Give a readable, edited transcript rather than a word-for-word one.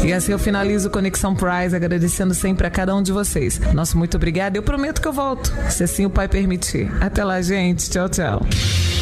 E assim eu finalizo o Conexão Prize, agradecendo sempre a cada um de vocês. Nosso muito obrigado. Eu prometo que eu volto, se assim o Pai permitir. Até lá, gente. Tchau, tchau.